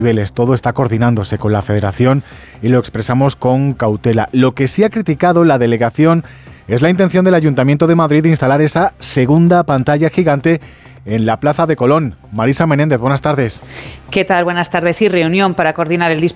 niveles. Todo está coordinándose con la Federación y lo expresamos con cautela. Lo que sí ha criticado la delegación es la intención del Ayuntamiento de Madrid de instalar esa segunda pantalla gigante en la Plaza de Colón. Marisa Menéndez, buenas tardes. ¿Qué tal? Buenas tardes. Y reunión para coordinar el